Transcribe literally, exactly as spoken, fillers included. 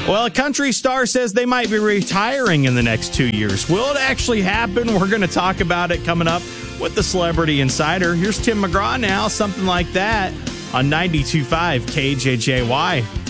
Well, a country star says they might be retiring in the next two years. Will it actually happen? We're going to talk about it coming up with the Celebrity Insider. Here's Tim McGraw now, something like that, on ninety-two point five K J J Y.